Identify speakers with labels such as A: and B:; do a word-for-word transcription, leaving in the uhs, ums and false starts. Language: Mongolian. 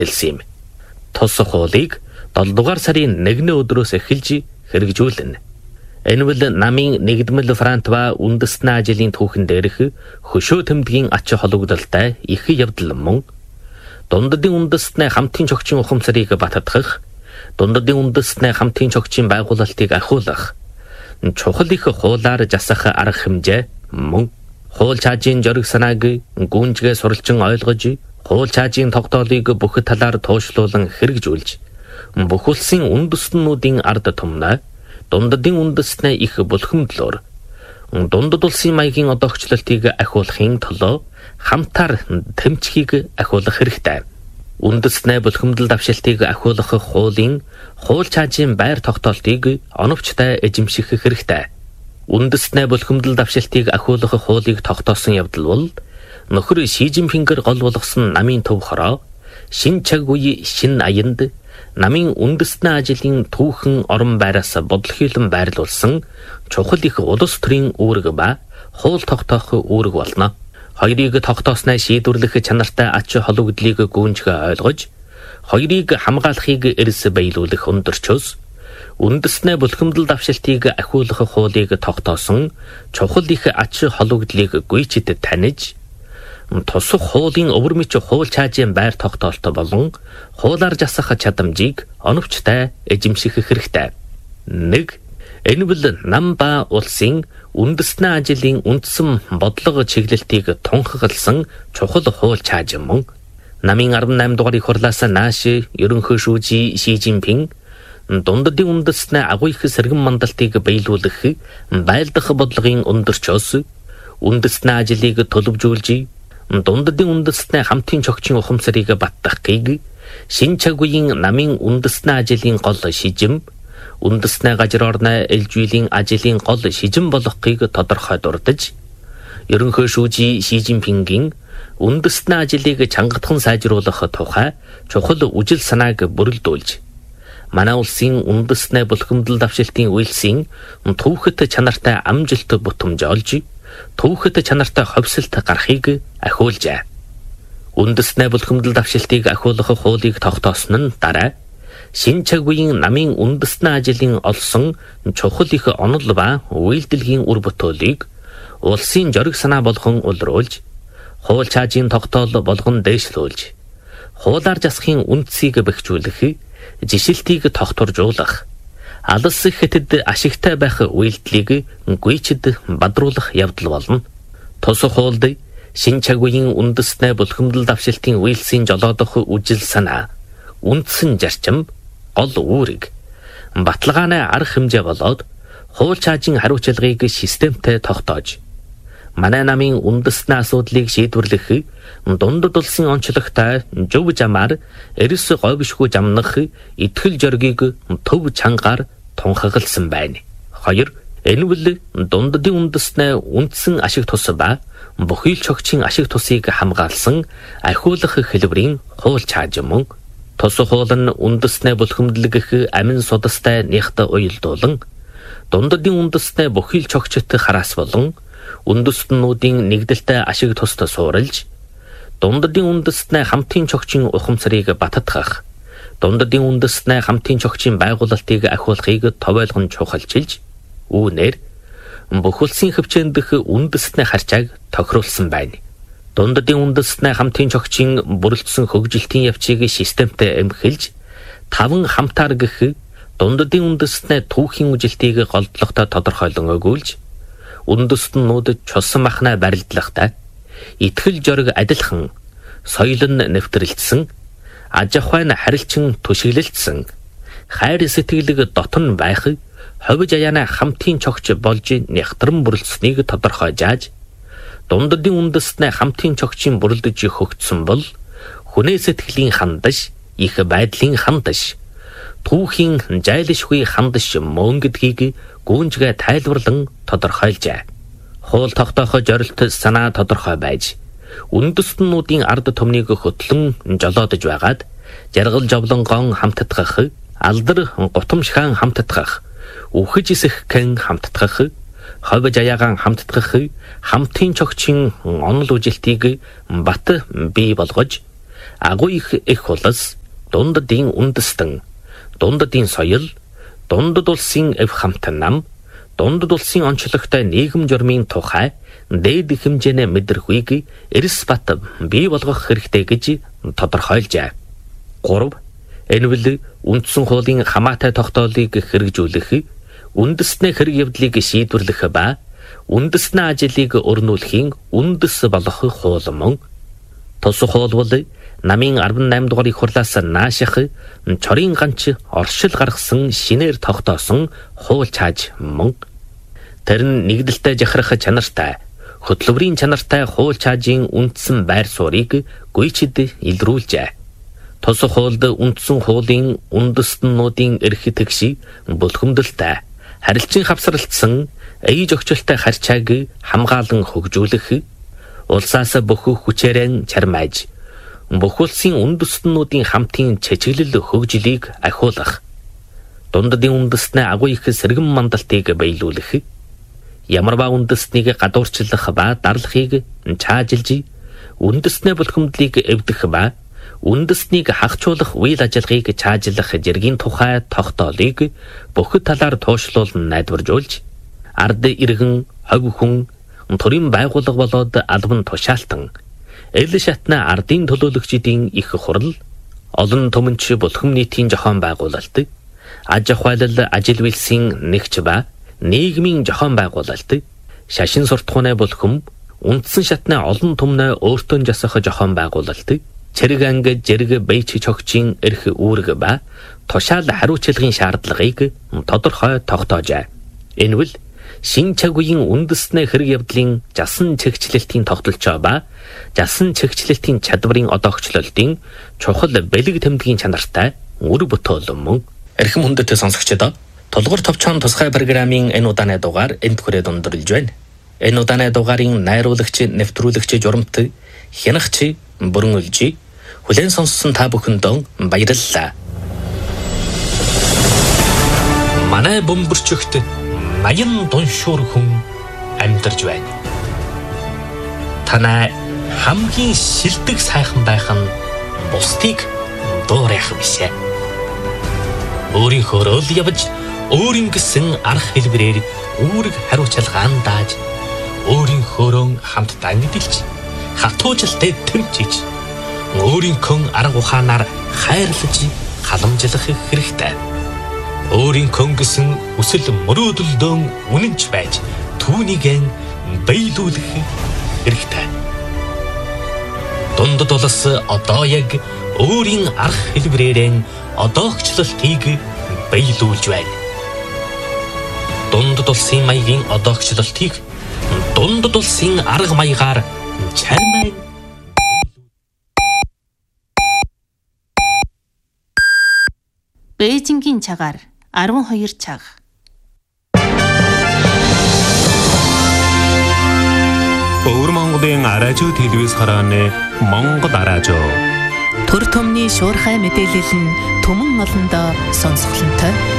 A: хэлсэн юм. Тус хуулийг долоо дугаар сарын нэгний өдрөөс эхэлж хэрэгжүүлнэ. Энэ бол намын нэгдмэл фронт ба үндэстэн ажлын түүхэн дээрх хөшөө тэмдгийн ач холбогдолтой их явдал мөн дундадын үндэстний хамтын чогчийн ухамсарыг баттгах, дундадын үндэстний хамтын чогчийн байгуулалтыг ахиулах, чухал их хуулаар засах арга хэмжээ мөн хууль чаажийн зориг санааг гүнжгээ суралцсан ойлгож, хууль чаажийн тогтоолыг бүх талаар туушлуулан хэрэгжүүлж, бүх улсын үндэстнүүдийн ард түмнээ дундадын үндэстний их булхимдлоор дундад улсын маягийн одоогчлолтыг ахиулахын төлөө хамтаар тэмцхийг ахиулах хэрэгтэй. Үндэстний булхимдал давшилтыг ахиулах хуулийн хууль чаажийн байр тогтоолтыг оновчтой эзэмших хэрэгтэй. Үндэстний булхимдал давшилтыг ахиулах хуулийг тогтоосон явдал бол нөхөр Ши Жинпингээр гол болгосон намын төв хороо шин цаг үе шин аянд намын үндэстний ажлын түүхэн орон байраас бодлохийлон байрлуулсан чухал их улс төрийн үүрэг ба хууль тогтоох үүрэг болно. Хоёрыг тогтоосноо шийдвэрлэх чанартай ач холбогдлыг гүнжгэ ойлгож, хоёрыг хамгаалахыг эрс биелүүлэх өндөрчөөс үндэстний булхимдал давшилтыг ахиулах хуулийг тогтоосон чухал их ач холбогдлыг гүйцэд таних, тусах хуулийн өвөрмөч хууль чаажийн байр тогтоолт болон хуулаар засах чадамжийг оновчтой эзэмших хэрэгтэй. нэг. Энэ бол нам ба улсын үндэстний ажлын үндсэн бодлого чиглэлтийг тунхагласан чухал хууль чааж мөн намын арван найман дугаар их хурлаас нааш ерөнхий шүүжи Ши Жинпин дундадын үндэстний агуу их сэргэн мандалтыг биелүүлэх байлдах бодлогын өндөрчөөс үндэстний ажлыг төлөвжүүлж, дундадын үндэстний хамтын чогчийн ухамсарыг баттгахыг шин цаг үеийн намын үндэстний ажлын гол шижим, үндэстний газар орны элжүүлийн ажлын гол шижим болгохыг тодорхой дурдж, ерөнхий шүүжи Ши Жинпингийн үндэстний ажлыг чангатхан сайжруулах тухай чухал үжил санааг бүрэлдүүлж, манай улсын үндэстний булхимдал давшилтын үйлсийн түүхэт чанартай амжилт бүтэмж олж, түүхэт чанартай ховсолт гарахыг ахиулжээ. Үндэстний булхимдал давшилтыг ахиулах хуулийг тогтоосон нь дараа шин цаг үеийн намын үндэстний ажлын олсон чухал их онол ба үйлдэлгийн үр бүтээлийг улсын зориг санаа болгон улруулж, хууль чаажийн тогтоол болгон дээшлүүлж, хуулаар засахын үндсийг бэхжүүлэх, жишилтийг тогтворжуулах, алс хэтэд ашигтай байх үйлдэлийг гүйцэд бадруулах явдал болно. Тус хуулд шин цаг үеийн үндэстний булхимдал давшилтын үйлсийн жолоодох үжил санаа, үндсэн зарчим, гол үүрэг, баталгааны арга хэмжээ болоод хууль чаажийн хариуцлагыг системтэй тогтоож, манай намын үндэстний асуудлыг шийдвэрлэх дундад улсын онцлогтой зөв замаар эрс говьшгүй замнах итгэл зоригийг төв чангаар тунхагласан байна. хоёр. Энэ бол дундадын үндэстний үндсэн ашиг тус ба бүхий л чогчийн ашиг тусыг хамгаалсан ахиулах хэлбэрийн хууль чааж мөн тус хууль нь үндэстний булхимдал гэх амин судастай нэгт уялдуулан дундадын үндэстний бүхий л чогчт хараас болон үндэстнүүдийн нэгдэлтэй ашиг туст суурилж, дундадын үндэстний хамтын чогчийн ухамсарыг баттгах, дундадын үндэстний хамтын чогчийн байгуулалтыг ахиулахыг товойлгон чухалчилж, үүнээр бүх улсын хөвчөнд дэх үндэстний харьцааг тохируулсан байна. Дундадын үндэстний хамтын чогчийн бүрэлдсэн хөгжилтийн явцыг системтэй эмхэлж, таван хамтаар гэх дундадын үндэстний түүхийн үжилтийг голдлогтой тодорхойлон өгүүлж, үндэстнүүд чулсан махнаа барилдлахтай, итгэл зориг адилхан, соёл нь нэвтрэлцсэн, аж ахуй нь харилцан түшиглэлцсэн, хайр сэтгэлэг дотн байх, ховж аяана хамтын чогч болж нягтран бүрэлдэснийг тодорхой зааж, дундадын үндэстний хамтын чогчийн бүрэлдэж хөгжсөн бол хүнээ сэтгэлийн хандаш, их байдлын хандаш, түүхийн жайлшгүй хандаш мөн гэдгийг гүнжгээ тайлбарлан тодорхойлжээ. Хууль тогтоох зорилт санаа тодорхой байж, үндэстнүүдийн ард түмнийг хөтлөн жолоодож байгаад, жаргал жовлонгон хамтдах, алдар гутамшхан хамтдах, үхэж исэххэн хамтдах, ховж аяагаан хамтдах, хамтын чогчийн онол үжилтийг бат бий болгож, агуу их их улс, дунддын үндэстэн, дунддын соёл, дундад улсын эв хамт нам, дундад улсын онцлогтой нийгэм журмын тухай дээд хэмжээний мэдрэхүйг эрс бат бий болгох хэрэгтэй гэж тодорхойлжээ. гурав. Энэ бол үндсэн хуулийн хамаатай тогтоолыг хэрэгжүүлэх, үндэсний хэрэг явдлыг шийдвэрлэх ба үндэсний ажлыг өрнүүлэхийн үндэс болох хууль мөн. Тус хууль бол намын арван дугаар их хурлаас нааших чорын ганч оршил гаргасан шинээр тогтоосон хууль цааж мөн. Тэр нь нэгдэлтэй жахрах чанартай, хөтөлбөрийн чанартай хууль цаажийн үндсэн байр суурийг гүйчид илрүүлжээ. Тус хуульд үндсэн хуулийн үндэстнүүдийн эрх тэгш булхимдалтай, харилцан хавсралтсан ээж өгчлөлтэй харьцааг хамгаалan хөгжүүлэх, улсаас бүх хүчээрэн чармааж, бүх улсын үндэстнүүдийн хамтын чичгэлэл хөгжлийг ахиулах, дунддын үндэстний агуу их сэргэн мандалтыг биелүүлэх, ямарваа үндэстнийг гадуурчлах ба дарлахыг чаажилж, үндэстний булхимдлыг эвдэх ба үндэстнийг хагчуулах үйл ажиллагааг чаажилах зэргийн тухай тогтоолыг бүх талаар туушлуулан найдваржуулж, ард иргэн, хов хүн, төрийн байгууллага болоод албан тушаалтан, эл шатны ардын төлөөлөгчдийн их хурал, олон төмөнч булхим нийтийн зохион байгуулалт, аж ахуйлал ажил үйлсийн нэгч ба нийгмийн зохион байгуулалт, шашин суртахууны булхим, үндсэн шатны олон түмнээ өөртөө засах зохион байгуулалт, цэрэг анги зэрэг бэйч чогчийн эрх үүрэг ба тушаал хариуцлагын шаардлагыг тодорхой тогтоожээ. Энэ бол шин цаг үеийн үндэсний хэрэг явдлын жасан чигчлэлтийн тогтолцоо ба жасан чигчлэлтийн чадварын одоогчлолтын чухал бэлэг тэмдгийн чанартай үр бүтээл мөн. Эрхэм хүндэт сонсогчдоо, тулгуур товчхон тусгай программын энэ удааны дугаар энд хүрээд өндөрлөж байна. Энэ удааны дугаарын найруулагч, нэвтрүүлэгч журамт хянагч бүрэн үлжи хүлээн сонссон та бүхэндээ баярлалаа. Манай бөмбөрчөгт наян дуншуур хүн амьдарч байна. Танай хамгийн шилдэг сайхан байх нь бусдыг дуурайх бишээ. Өөрийнхөө рол явж, өөрийн гэсэн арга хэлбэрээр үүрэг хариуцлагаан дааж, өөрийнхөөрөө хамт дангидэлж, хатуужилтай тэмчиж, өөрийнхөө арга ухаанаар хайрлаж, халамжлах хэрэгтэй. Өөрийнхөө гэсэн хүсэл мөрөөдөлдөө үнэнч байж, түүнийг биелүүлэх хэрэгтэй. Дундад улс одоо яг өөрийн арга хэлбэрээр одоогчлолтыг биелүүлж байна. Дундад улсын маягийн одоогчлолтыг дундад улсын арга маягаар чармай
B: Бээжингийн цагаар арван хоёр цаг.
C: Өвөр Монголын радио телевиз харааны Монгол радио.
B: Төр төмний шуурхай мэдээлэл нь түмэн олондоо сонсголонтой.